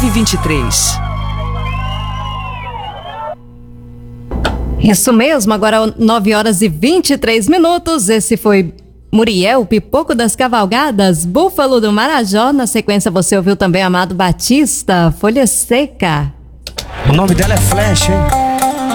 923. Isso mesmo, agora 9h23. Esse foi Muriel, Pipoco das Cavalgadas, Búfalo do Marajó. Na sequência você ouviu também Amado Batista, Folha Seca. O nome dela é Flash, hein?